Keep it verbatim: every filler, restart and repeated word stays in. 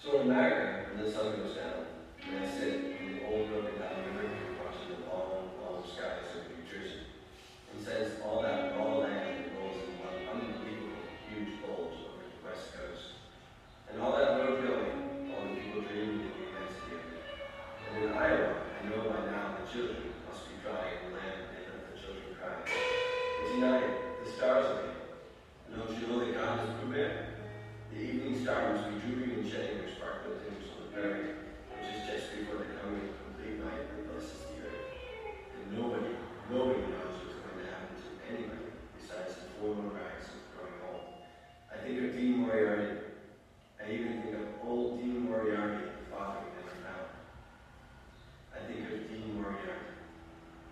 So in America, when the sun goes down, and I sit in the old broken down river watching the long, long skies over New Jersey, and since all that raw land rolls in one unbelievable huge bulge over the west coast, and all that road going, all the people dreaming of the immensity of it. And in Iowa, I know by now the children must be crying in the land they let the children cry. And tonight, the stars are able. And don't you know that God is prepared? The evening star must be drooping and shedding